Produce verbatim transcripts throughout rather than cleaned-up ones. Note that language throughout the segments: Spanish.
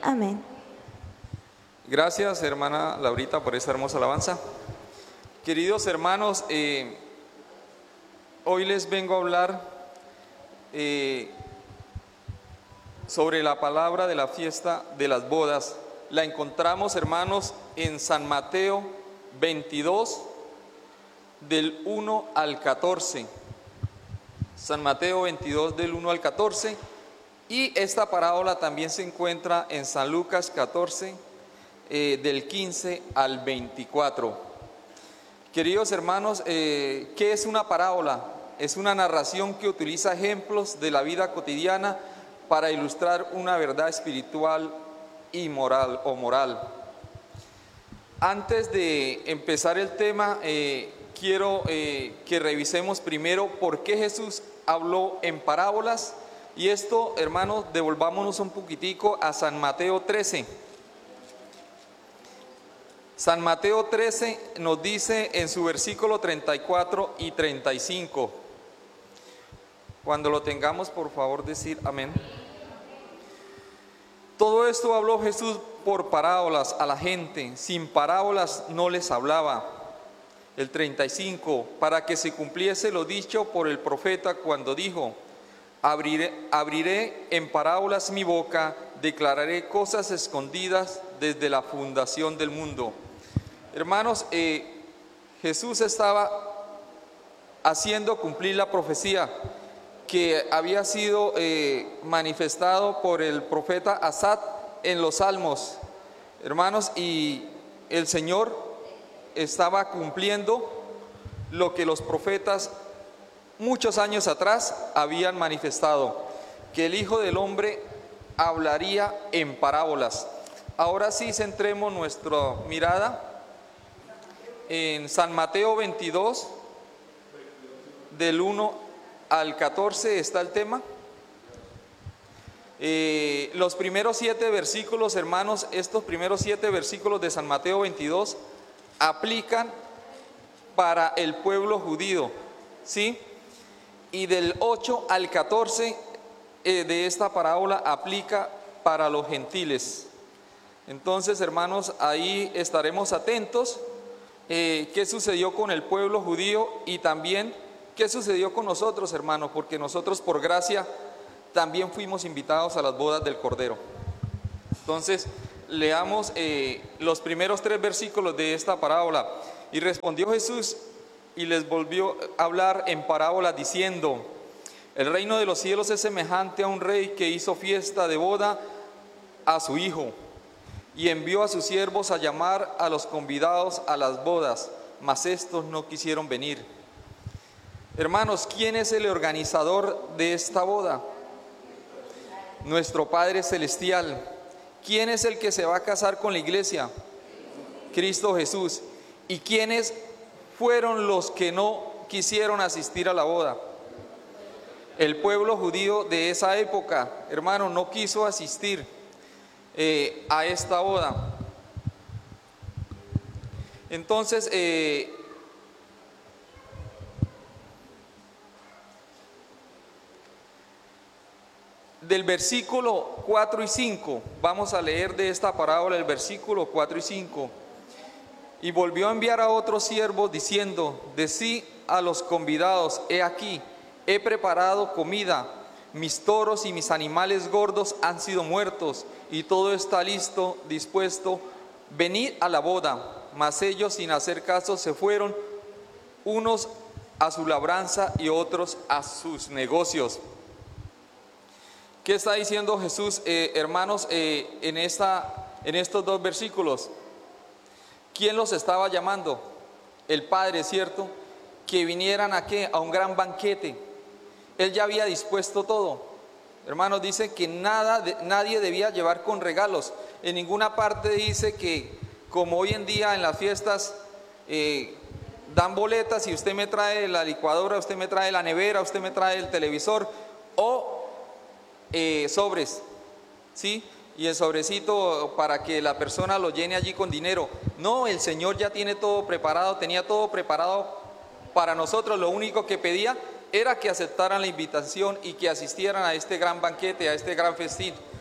Amén. Gracias, hermana Laurita, por esa hermosa alabanza. Queridos hermanos, eh, hoy les vengo a hablar eh, sobre la palabra de la fiesta de las bodas. La encontramos, hermanos, en San Mateo veintidós, del uno al catorce. San Mateo veintidós, del uno al catorce. Y esta parábola también se encuentra en San Lucas catorce, eh, del quince al veinticuatro. Queridos hermanos, eh, ¿qué es una parábola? Es una narración que utiliza ejemplos de la vida cotidiana para ilustrar una verdad espiritual y moral o moral. Antes de empezar el tema, eh, quiero eh, que revisemos primero por qué Jesús habló en parábolas. Y esto, hermanos, devolvámonos un poquitico a San Mateo trece. San Mateo trece nos dice en su versículo treinta y cuatro y treinta y cinco. Cuando lo tengamos, por favor, decir amén. Todo esto habló Jesús por parábolas a la gente, sin parábolas no les hablaba. El treinta y cinco, para que se cumpliese lo dicho por el profeta cuando dijo: Abriré, abriré en parábolas mi boca, declararé cosas escondidas desde la fundación del mundo. Hermanos, eh, Jesús estaba haciendo cumplir la profecía que había sido eh, manifestado por el profeta Asaf en los Salmos, hermanos, y el Señor estaba cumpliendo lo que los profetas muchos años atrás habían manifestado, que el Hijo del Hombre hablaría en parábolas. Ahora sí, centremos nuestra mirada en San Mateo veintidós, del uno al catorce está el tema. Eh, los primeros siete versículos, hermanos, estos primeros siete versículos de San Mateo veintidós aplican para el pueblo judío, ¿sí? Y del ocho al catorce eh, de esta parábola aplica para los gentiles. Entonces, hermanos, ahí estaremos atentos eh, qué sucedió con el pueblo judío y también qué sucedió con nosotros, hermanos, porque nosotros por gracia también fuimos invitados a las bodas del Cordero. Entonces, leamos eh, los primeros tres versículos de esta parábola. Y respondió Jesús y les volvió a hablar en parábolas diciendo: el reino de los cielos es semejante a un rey que hizo fiesta de boda a su hijo, y envió a sus siervos a llamar a los convidados a las bodas, mas estos no quisieron venir. Hermanos, ¿quién es el organizador de esta boda? Nuestro Padre Celestial. ¿Quién es el que se va a casar con la iglesia? Cristo Jesús. ¿Y quiénes fueron los que no quisieron asistir a la boda? El pueblo judío de esa época, hermano, no quiso asistir eh, a esta boda. Entonces, eh, del versículo cuatro y cinco, vamos a leer de esta parábola el versículo cuatro y cinco. Y volvió a enviar a otros siervos diciendo: decí a los convidados, he aquí, he preparado comida, mis toros y mis animales gordos han sido muertos, y todo está listo, dispuesto, venid a la boda. Mas ellos, sin hacer caso, se fueron, unos a su labranza y otros a sus negocios. ¿Qué está diciendo Jesús, eh, hermanos, eh, en, esta, en estos dos versículos? ¿Quién los estaba llamando? El Padre, ¿cierto? Que vinieran a qué? A un gran banquete. Él ya había dispuesto todo. Hermanos, dice que nada, de, nadie debía llevar con regalos. En ninguna parte dice que, como hoy en día en las fiestas, eh, dan boletas y usted me trae la licuadora, usted me trae la nevera, usted me trae el televisor o eh, sobres, ¿sí? Y el sobrecito para que la persona lo llene allí con dinero. No, el Señor ya tiene todo preparado, tenía todo preparado para nosotros. Lo único que pedía era que aceptaran la invitación y que asistieran a este gran banquete, a este gran festín.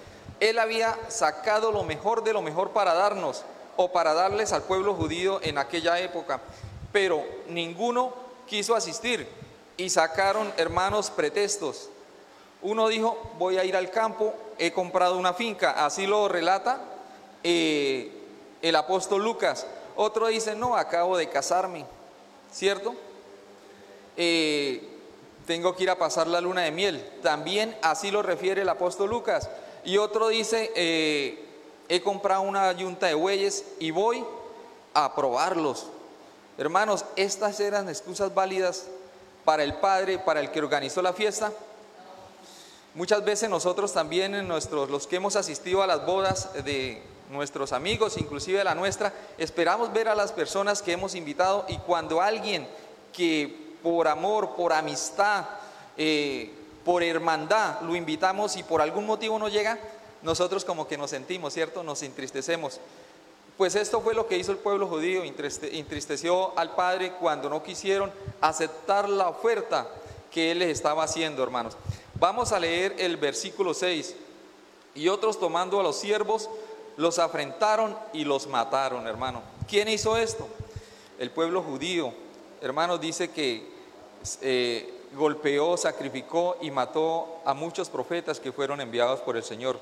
Él había sacado lo mejor de lo mejor para darnos o para darles al pueblo judío en aquella época, pero ninguno quiso asistir y sacaron, hermanos, pretextos. Uno dijo, voy a ir al campo, he comprado una finca, así lo relata eh, el apóstol Lucas. Otro dice, no, acabo de casarme, ¿cierto? Eh, tengo que ir a pasar la luna de miel, también así lo refiere el apóstol Lucas. Y otro dice, eh, he comprado una yunta de bueyes y voy a probarlos. Hermanos, estas eran excusas válidas para el padre, para el que organizó la fiesta. Muchas veces nosotros también, en nuestros, los que hemos asistido a las bodas de nuestros amigos, inclusive la nuestra, esperamos ver a las personas que hemos invitado, y cuando alguien que por amor, por amistad, eh, por hermandad lo invitamos y por algún motivo no llega, nosotros como que nos sentimos, ¿cierto? Nos entristecemos. Pues esto fue lo que hizo el pueblo judío, entristeció al Padre cuando no quisieron aceptar la oferta que Él les estaba haciendo, hermanos. Vamos a leer el versículo seis. Y otros, tomando a los siervos, los afrentaron y los mataron, hermano. ¿Quién hizo esto? El pueblo judío, hermanos, dice que eh, golpeó, sacrificó y mató a muchos profetas que fueron enviados por el Señor.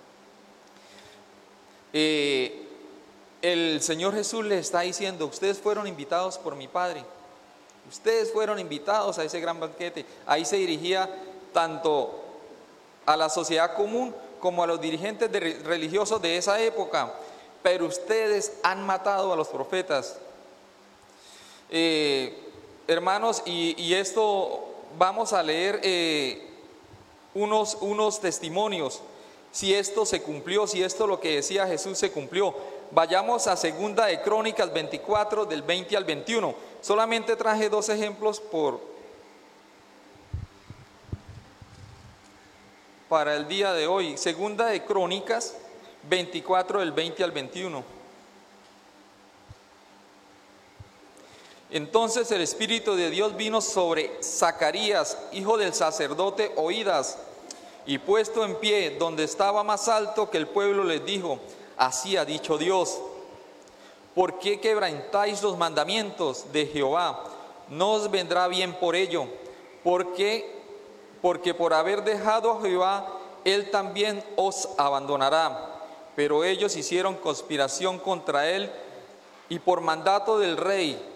Eh, el Señor Jesús les está diciendo, ustedes fueron invitados por mi Padre, ustedes fueron invitados a ese gran banquete. Ahí se dirigía tanto a la sociedad común como a los dirigentes de religiosos de esa época, pero ustedes han matado a los profetas. Eh, hermanos, y, y esto vamos a leer eh, unos, unos testimonios, si esto se cumplió, si esto lo que decía Jesús se cumplió. Vayamos a Segunda de Crónicas veinticuatro, del veinte al veintiuno. Solamente traje dos ejemplos por, para el día de hoy. Segunda de Crónicas veinticuatro, del veinte al veintiuno. Entonces el Espíritu de Dios vino sobre Zacarías, hijo del sacerdote Oídas, y puesto en pie donde estaba más alto que el pueblo, les dijo, así ha dicho Dios, ¿por qué quebrantáis los mandamientos de Jehová? No os vendrá bien por ello, porque, porque por haber dejado a Jehová, Él también os abandonará. Pero ellos hicieron conspiración contra Él, y por mandato del rey